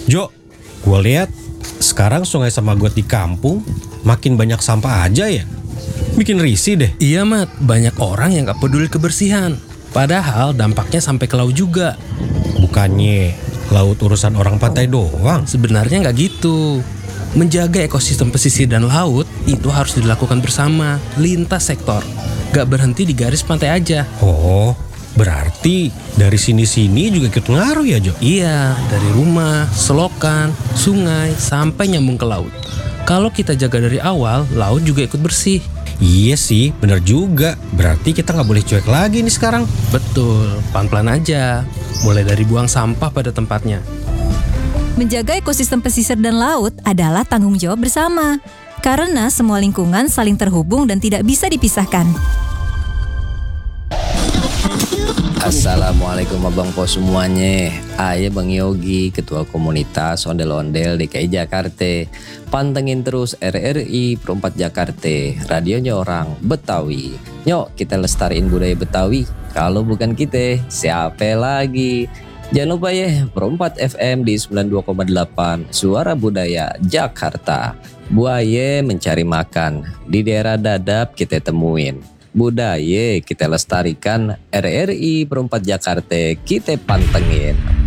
Jo, gue lihat sekarang sungai sama got di kampung makin banyak sampah aja ya. Bikin risih deh. Iya Mat, banyak orang yang gak peduli kebersihan. Padahal dampaknya sampai ke laut juga. Bukannya laut urusan orang pantai doang. Sebenarnya gak gitu. Menjaga ekosistem pesisir dan laut itu harus dilakukan bersama, lintas sektor. Gak berhenti di garis pantai aja. Oh, berarti dari sini-sini juga ikut ngaruh ya Jo? Iya, dari rumah, selokan, sungai, sampai nyambung ke laut. Kalau kita jaga dari awal, laut juga ikut bersih. Iya sih, bener juga. Berarti kita nggak boleh cuek lagi nih sekarang. Betul, pelan-pelan aja. Mulai dari buang sampah pada tempatnya. Menjaga ekosistem pesisir dan laut adalah tanggung jawab bersama. Karena semua lingkungan saling terhubung dan tidak bisa dipisahkan. Assalamualaikum Abang Po semuanya. Ayah Bang Yogi, Ketua Komunitas Ondel-Ondel DKI Jakarta. Pantengin terus RRI Perempat Jakarta, radionya orang Betawi. Yuk kita lestariin budaya Betawi. Kalau bukan kita, siapa lagi? Jangan lupa ya, Perempat FM di 92,8, Suara Budaya Jakarta. Buaya mencari makan, di daerah Dadap kita temuin. Budaya kita lestarikan, RRI Perempat Jakarta kita pantengin.